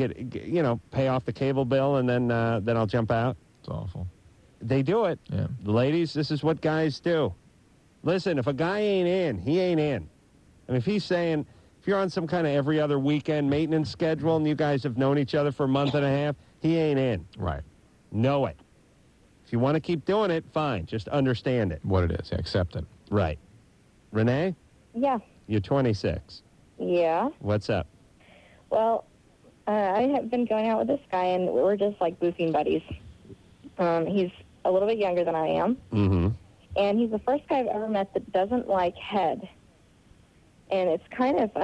get pay off the cable bill, and then I'll jump out. It's awful. They do it. Yeah. Ladies, this is what guys do. Listen, if a guy ain't in, he ain't in. I mean, if he's saying, if you're on some kind of every other weekend maintenance schedule and you guys have known each other for a month and a half, he ain't in. Right. Know it. If you want to keep doing it, fine. Just understand it. What it is. Yeah, accept it. Right. Renee? Yeah. You're 26. Yeah. What's up? Well, I have been going out with this guy, and we're just like boofing buddies. He's a little bit younger than I am. Mm-hmm. And he's the first guy I've ever met that doesn't like head. And it's kind of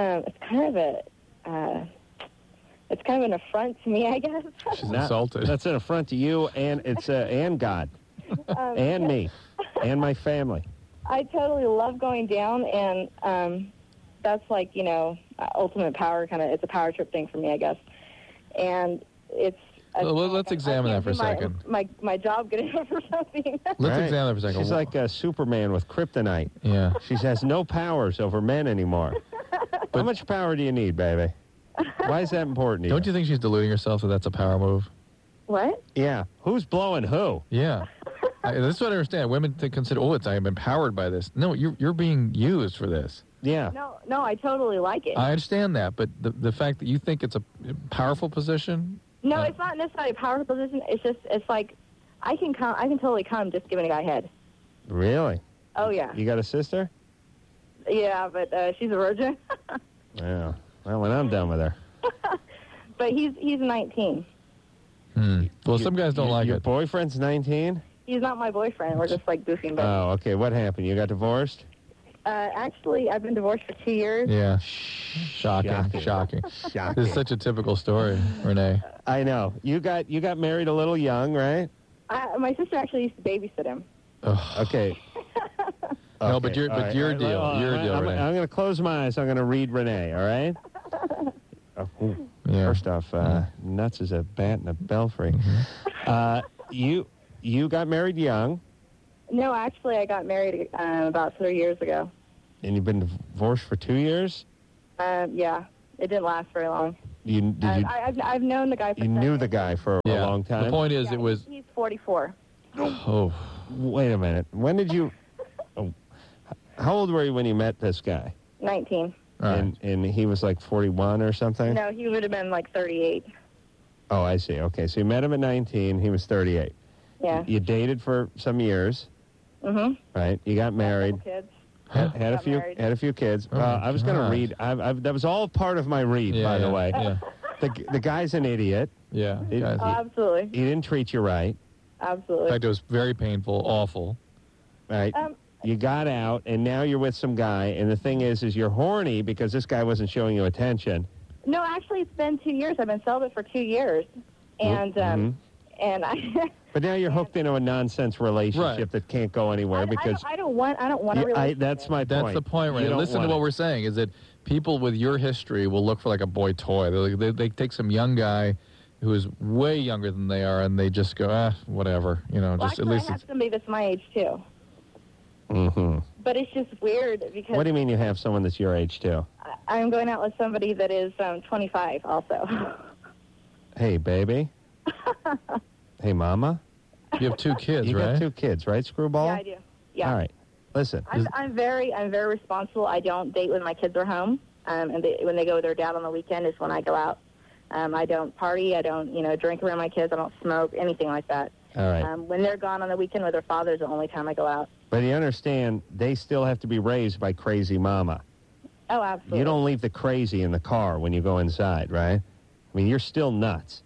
an affront to me, I guess. She's insulted. That's an affront to you, and it's and God, and me, and my family. I totally love going down, and that's like, ultimate power kind of. It's a power trip thing for me, I guess. And it's. Let's examine that for a second. My job getting over something. Let's examine that for a second. She's like a Superman with kryptonite. Yeah. She has no powers over men anymore. How much power do you need, baby? Why is that important to you? Don't you think she's deluding herself that that's a power move? What? Yeah. Who's blowing who? Yeah. This is what I understand. Women consider, I am empowered by this. No, you're being used for this. Yeah. No, I totally like it. I understand that, but the fact that you think it's a powerful position. No, it's not necessarily a powerful position. It's like I can totally come just giving a guy head. Really? Oh yeah. You got a sister? Yeah, but she's a virgin. Yeah. Well, when I'm done with her. But he's 19. Well, some guys don't like your it. Your boyfriend's 19? He's not my boyfriend. We're just like goofing. Oh, okay. What happened? You got divorced? Actually, I've been divorced for 2 years. Yeah. Shocking. This is such a typical story, Renee. I know. You got married a little young, right? My sister actually used to babysit him. Okay. No, but your deal. Your deal, Renee. I'm going to close my eyes. I'm going to read Renee, all right? First off, nuts is a bat and a belfry. You got married young. No, actually, I got married about 3 years ago. And you've been divorced for 2 years? Yeah, it didn't last very long. I've known the guy for You knew the guy for a long time? The point is, it was... He's 44. Oh, wait a minute. When did you... how old were you when you met this guy? 19. And he was like 41 or something? No, he would have been like 38. Oh, I see. Okay, so you met him at 19. He was 38. Yeah. You dated for some years. Mm-hmm. Right. You got married. Kids. Had a few kids. I was going to read. That was all part of my read, by the way. Yeah. The guy's an idiot. Yeah. Absolutely. He didn't treat you right. Absolutely. In fact, it was very painful, awful. Right. You got out, and now you're with some guy, and the thing is you're horny because this guy wasn't showing you attention. No, actually, it's been 2 years. I've been celibate for 2 years, and and I. But now you're hooked into a nonsense relationship that can't go anywhere because I don't want a relationship. That's my point. That's the point, right? Listen to what we're saying: is that people with your history will look for like a boy toy. They take some young guy who is way younger than they are, and they just go, whatever, Well, just actually, at least. I have somebody that's my age too. Mm-hmm. But it's just weird because. What do you mean you have someone that's your age too? I'm going out with somebody that is 25 also. Hey, baby. Hey, mama. You have 2 kids, you right? You got 2 kids, right, Screwball? Yeah, I do. Yeah. All right. Listen. I'm very responsible. I don't date when my kids are home, and when they go with their dad on the weekend is when I go out. I don't party. I don't drink around my kids. I don't smoke, anything like that. All right. When they're gone on the weekend with their father is the only time I go out. But you understand, they still have to be raised by crazy mama. Oh, absolutely. You don't leave the crazy in the car when you go inside, right? I mean, you're still nuts.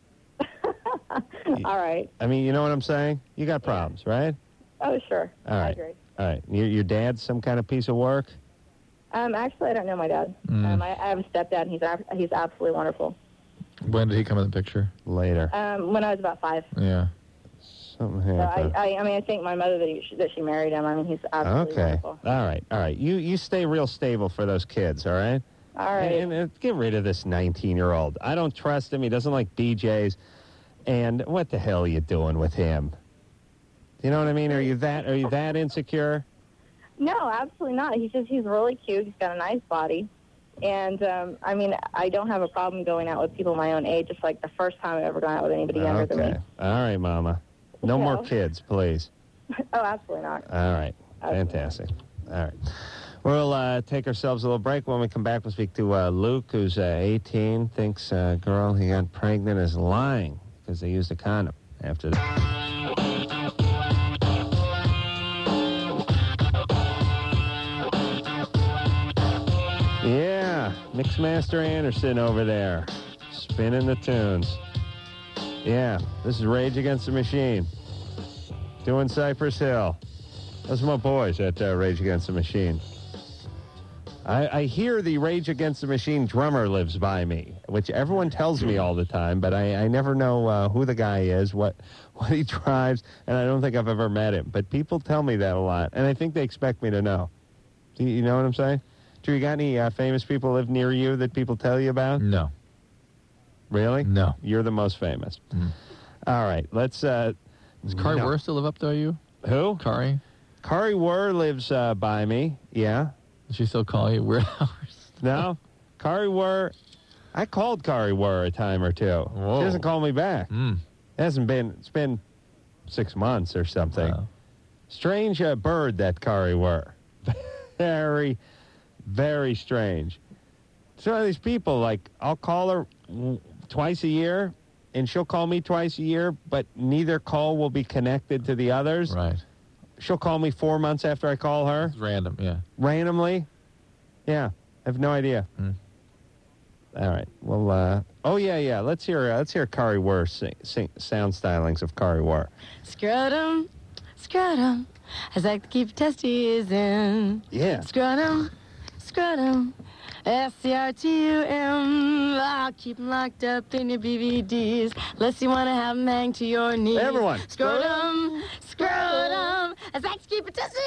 All right. I mean, you know what I'm saying? You got problems, right? Oh, sure. All right. I agree. All right. Your dad's some kind of piece of work? Actually, I don't know my dad. I have a stepdad, and he's absolutely wonderful. When did he come in the picture? Later. When I was about 5. Yeah. Something So happened. I thank my mother that she married him. I mean, he's absolutely wonderful. All right. You stay real stable for those kids, all right? All right. And get rid of this 19-year-old. I don't trust him. He doesn't like BJ's. And what the hell are you doing with him? You know what I mean? Are you that insecure? No, absolutely not. He's really cute. He's got a nice body. And, I mean, I don't have a problem going out with people my own age. It's like the first time I've ever gone out with anybody younger than me. All right, Mama. No more kids, please. Oh, absolutely not. All right. Fantastic. All right. We'll take ourselves a little break. When we come back, we'll speak to Luke, who's 18, thinks a girl he got pregnant is lying because they used a condom after that. Yeah, Mixmaster Anderson over there, spinning the tunes. Yeah, this is Rage Against the Machine, doing Cypress Hill. Those are my boys at Rage Against the Machine. I hear the Rage Against the Machine drummer lives by me, which everyone tells me all the time, but I never know who the guy is, what he drives, and I don't think I've ever met him. But people tell me that a lot, and I think they expect me to know. Do you know what I'm saying? Do you got any famous people live near you that people tell you about? No. Really? No. You're the most famous. All right, let's... Does Kari Wurr still live up there, you? Who? Kari. Kari Wurr lives by me, yeah. Does she still call you weird hours? No. Kari Wurr, I called Kari Wurr a time or two. Whoa. She doesn't call me back. It's been 6 months or something. Wow. Strange bird, that Kari Wurr. Very, very strange. So these people, like, I'll call her twice a year, and she'll call me twice a year, but neither call will be connected to the others. Right. She'll call me 4 months after I call her. It's random, yeah. Randomly? Yeah. I have no idea. All right. Well, yeah. Let's hear Kari Wurr sing sound stylings of Kari Wurr. Scrotum, scrotum, I like to keep testes in. Yeah. Scrotum, scrotum, SCRTUM. I'll keep them locked up in your BVDs. Unless you want to have them hang to your knees. Everyone. Scrotum, scrotum, I like to keep your testes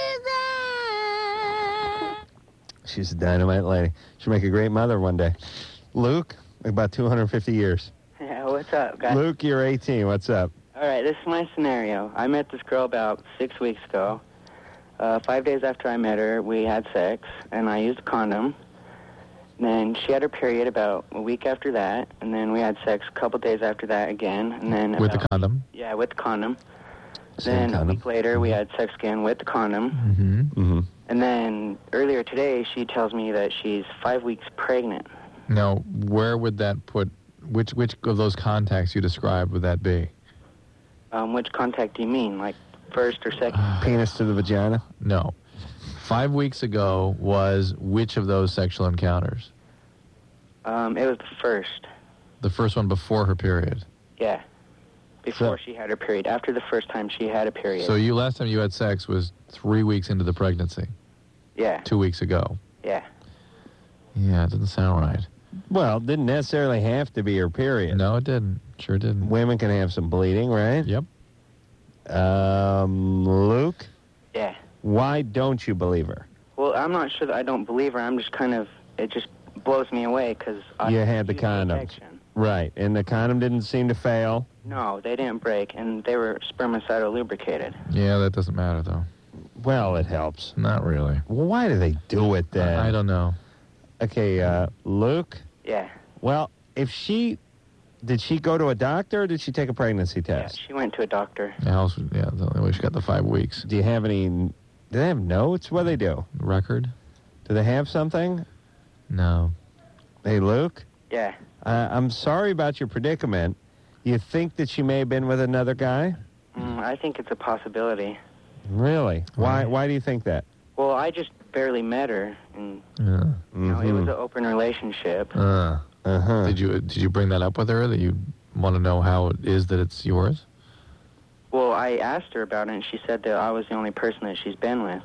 in. She's a dynamite lady. She'll make a great mother one day. Luke, about 250 years. Yeah, what's up, guys? Luke, you're 18. What's up? All right, this is my scenario. I met this girl about 6 weeks ago. 5 days after I met her, we had sex, and I used a condom. Then she had her period about a week after that, and then we had sex a couple days after that again, and then With the condom? Yeah, with the condom. Same Then condom. a week later, we had sex again with the condom. Mm-hmm. And then earlier today, she tells me that she's 5 weeks pregnant. Now, where would that put, which of those contacts you described would that be? Which contact do you mean? Like first or second? Penis to the vagina? No. 5 weeks ago was which of those sexual encounters? It was the first. The first one before her period. Yeah. Before she had her period. After the first time she had a period. So last time you had sex was 3 weeks into the pregnancy. Yeah. 2 weeks ago. Yeah. Yeah, it doesn't sound right. Well, it didn't necessarily have to be her period. No, it didn't. Sure didn't. Women can have some bleeding, right? Yep. Luke? Yeah. Why don't you believe her? Well, I'm not sure that I don't believe her. I'm just kind of, it just blows me away because You had the condoms. Right, and the condom didn't seem to fail. No, they didn't break, and they were spermicidal lubricated. Yeah, that doesn't matter, though. Well, it helps. Not really. Well, why do they do it then? I don't know. Okay, Luke? Yeah. Well, did she go to a doctor or did she take a pregnancy test? Yeah, she went to a doctor. The only way she got the 5 weeks. Do you have any, do they have notes? What do they do? Record? Do they have something? No. Hey, Luke? Yeah. I'm sorry about your predicament. You think that she may have been with another guy? I think it's a possibility. Really? Why do you think that? Well, I just barely met her, and Yeah. you know, it was an open relationship. Did you bring that up with her, that you want to know how it is that it's yours? Well, I asked her about it, and she said that I was the only person that she's been with.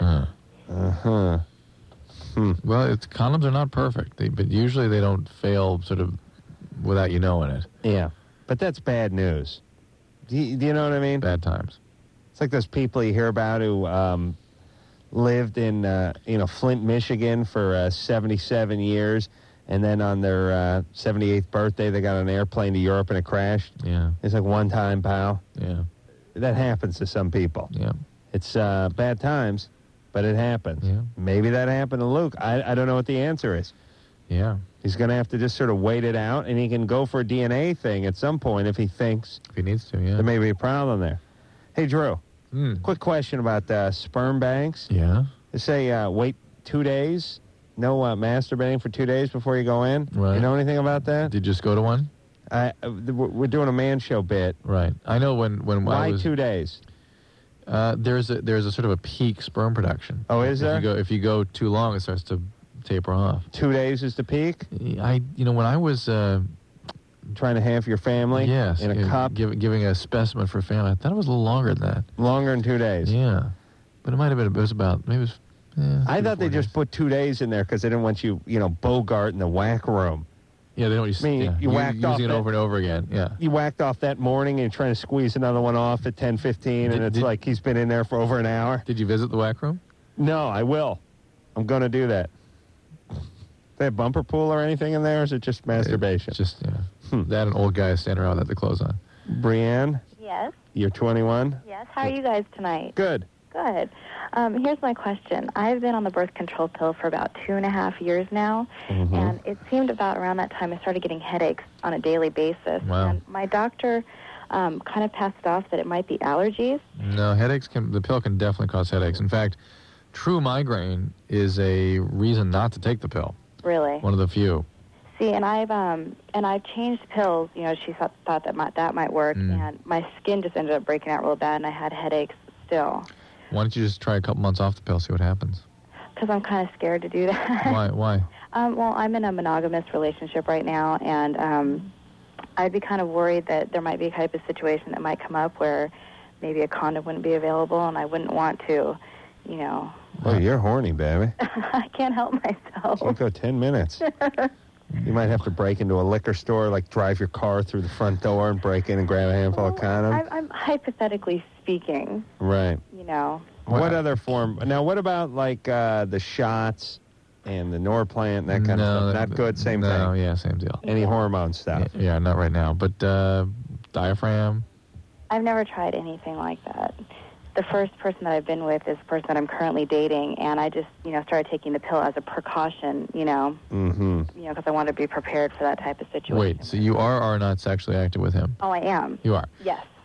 Well, condoms are not perfect, but usually they don't fail sort of without you knowing it. Yeah, but that's bad news. Do you know what I mean? Bad times. It's like those people you hear about who lived in Flint, Michigan for 77 years, and then on their 78th birthday they got on an airplane to Europe and it crashed. Yeah. It's like one time, pal. Yeah. That happens to some people. Yeah. It's bad times, but it happens. Yeah. Maybe that happened to Luke. I don't know what the answer is. Yeah. He's going to have to just sort of wait it out, and he can go for a DNA thing at some point if he thinks If he needs to, yeah. there may be a problem there. Hey, Drew, quick question about sperm banks. Yeah. They say wait 2 days, no masturbating for 2 days before you go in. Right. You know anything about that? Did you just go to one? We're doing a man show bit. Right. I know when Why I was... 2 days? There's a sort of a peak sperm production. Oh, is there? If you go too long, it starts to taper off. 2 days is the peak? When I was trying to have your family yes, in a cup? giving a specimen for family, I thought it was a little longer than that. Longer than 2 days? Yeah. But it might have been, it was about, maybe it was... Yeah, I thought they just put 2 days in there because they didn't want you, Bogart in the whack room. Yeah, they don't use... you whacked off using it over and over again, yeah. You whacked off that morning and you're trying to squeeze another one off at 10:15, and it's like he's been in there for over an hour. Did you visit the whack room? No, I will. I'm going to do that. They have bumper pool or anything in there, or is it just masturbation? It's just, that and old guys standing around with the clothes on. Brianne, Yes. you're 21? Yes. How are you guys tonight? Good. Good. Here's my question. I've been on the birth control pill for about 2.5 years now, and it seemed about around that time I started getting headaches on a daily basis. Wow. And my doctor kind of passed it off that it might be allergies. No, the pill can definitely cause headaches. In fact, true migraine is a reason not to take the pill. Really? One of the few. See, and I've changed pills. She thought that might work, and my skin just ended up breaking out real bad, and I had headaches still. Why don't you just try a couple months off the pill, see what happens? Because I'm kind of scared to do that. Why? Well, I'm in a monogamous relationship right now, and I'd be kind of worried that there might be a type of situation that might come up where maybe a condom wouldn't be available, and I wouldn't want to, Oh, you're horny, baby. I can't help myself. Don't go 10 minutes. You might have to break into a liquor store, like drive your car through the front door and break in and grab a handful of condoms. I'm hypothetically speaking. Right. What other form? Now, what about like the shots and the Norplant and that kind of stuff? Not good, same thing? No, yeah, same deal. Any hormone stuff? Yeah, not right now. But diaphragm? I've never tried anything like that. the first person that I've been with is the person that I'm currently dating, and I just, started taking the pill as a precaution, Mm-hmm. because I wanted to be prepared for that type of situation. Wait, so you are not sexually active with him? Oh, I am. You are? Yes.